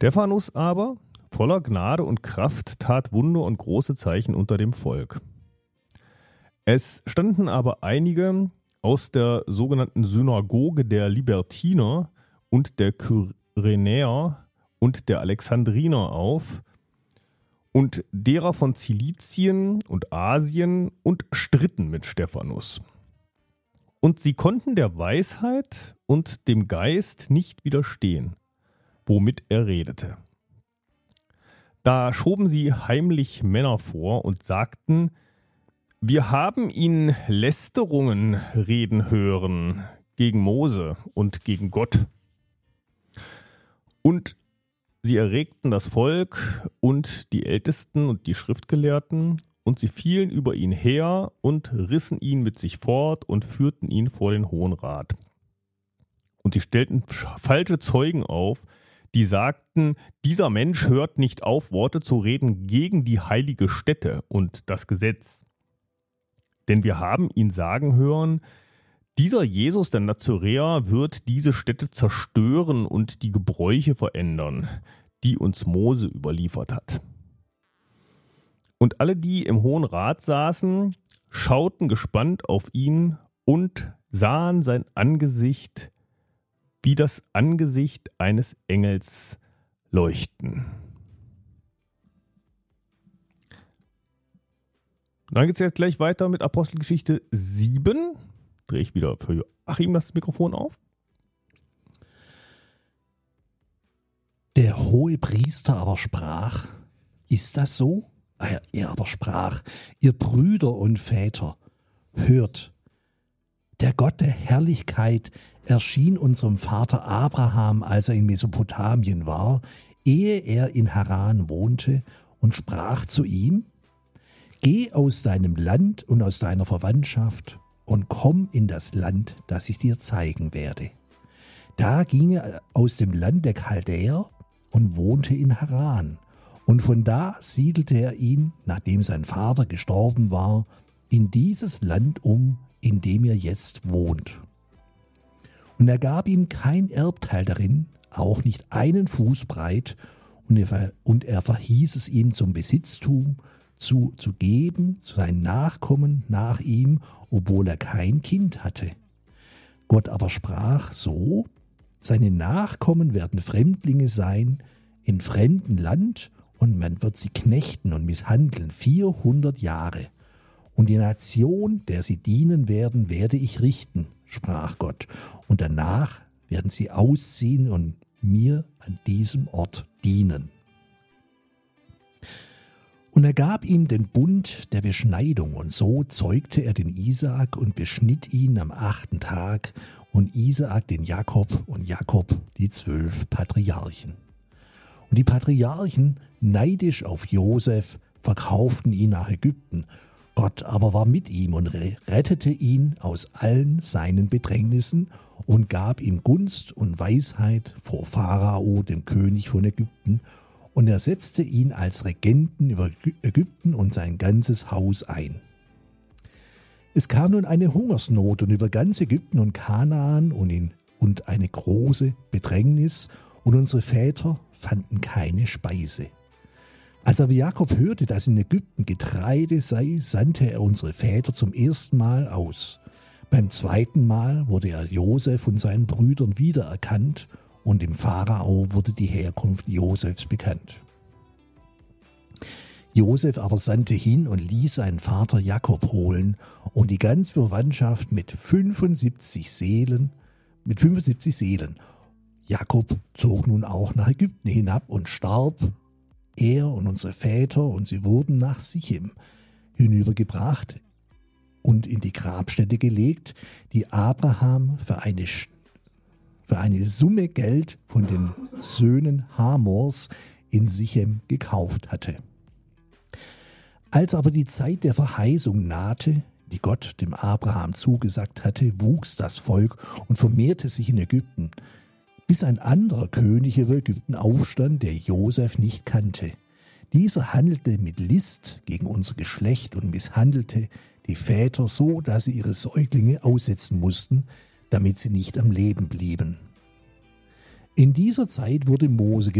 Stephanus aber, voller Gnade und Kraft, tat Wunder und große Zeichen unter dem Volk. Es standen aber einige aus der sogenannten Synagoge der Libertiner und der Kyrenäer und der Alexandriner auf und derer von Zilizien und Asien und stritten mit Stephanus. Und sie konnten der Weisheit und dem Geist nicht widerstehen, womit er redete. Da schoben sie heimlich Männer vor und sagten: Wir haben ihn Lästerungen reden hören gegen Mose und gegen Gott. Und sie erregten das Volk und die Ältesten und die Schriftgelehrten, und sie fielen über ihn her und rissen ihn mit sich fort und führten ihn vor den Hohen Rat. Und sie stellten falsche Zeugen auf, die sagten: Dieser Mensch hört nicht auf, Worte zu reden gegen die heilige Stätte und das Gesetz. Denn wir haben ihn sagen hören: Dieser Jesus der Nazaräer wird diese Stätte zerstören und die Gebräuche verändern, die uns Mose überliefert hat. Und alle, die im Hohen Rat saßen, schauten gespannt auf ihn und sahen sein Angesicht wie das Angesicht eines Engels leuchten. Dann geht es jetzt gleich weiter mit Apostelgeschichte 7. Drehe ich wieder für Joachim das Mikrofon auf. Der hohe Priester aber sprach: Ist das so? Er aber sprach: Ihr Brüder und Väter, hört, der Gott der Herrlichkeit erschien unserem Vater Abraham, als er in Mesopotamien war, ehe er in Haran wohnte, und sprach zu ihm: Geh aus deinem Land und aus deiner Verwandtschaft und komm in das Land, das ich dir zeigen werde. Da ging er aus dem Land der Chaldäer und wohnte in Haran. Und von da siedelte er ihn, nachdem sein Vater gestorben war, in dieses Land um, in dem er jetzt wohnt. Und er gab ihm kein Erbteil darin, auch nicht einen Fuß breit, und er verhieß es ihm zum Besitztum zu geben, zu seinen Nachkommen nach ihm, obwohl er kein Kind hatte. Gott aber sprach so: Seine Nachkommen werden Fremdlinge sein in fremdem Land, und man wird sie knechten und misshandeln 400 Jahre. Und die Nation, der sie dienen werden, werde ich richten, sprach Gott. Und danach werden sie ausziehen und mir an diesem Ort dienen. Und er gab ihm den Bund der Beschneidung, und so zeugte er den Isaak und beschnitt ihn am 8. Tag, und Isaak den Jakob und Jakob die 12 Patriarchen. Und die Patriarchen, neidisch auf Josef, verkauften ihn nach Ägypten. Gott aber war mit ihm und rettete ihn aus allen seinen Bedrängnissen und gab ihm Gunst und Weisheit vor Pharao, dem König von Ägypten, und er setzte ihn als Regenten über Ägypten und sein ganzes Haus ein. Es kam nun eine Hungersnot und über ganz Ägypten und Kanaan und eine große Bedrängnis, und unsere Väter fanden keine Speise. Als aber Jakob hörte, dass in Ägypten Getreide sei, sandte er unsere Väter zum ersten Mal aus. Beim zweiten Mal wurde er Josef und seinen Brüdern wiedererkannt, und dem Pharao wurde die Herkunft Josefs bekannt. Josef aber sandte hin und ließ seinen Vater Jakob holen und die ganze Verwandtschaft mit 75 Seelen. Jakob zog nun auch nach Ägypten hinab und starb, er und unsere Väter, und sie wurden nach Sichem hinübergebracht und in die Grabstätte gelegt, die Abraham für eine Summe Geld von den Söhnen Hamors in Sichem gekauft hatte. Als aber die Zeit der Verheißung nahte, die Gott dem Abraham zugesagt hatte, wuchs das Volk und vermehrte sich in Ägypten, bis ein anderer König über Ägypten aufstand, der Josef nicht kannte. Dieser handelte mit List gegen unser Geschlecht und misshandelte die Väter so, dass sie ihre Säuglinge aussetzen mussten, damit sie nicht am Leben blieben. In dieser Zeit wurde Mose